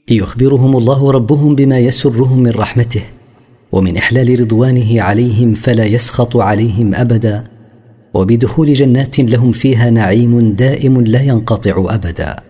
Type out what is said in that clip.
يخبرهم الله ربهم بما يسرهم من رحمته ومن إحلال رضوانه عليهم فلا يسخط عليهم أبدا، وبدخول جنات لهم فيها نعيم دائم لا ينقطع أبدا.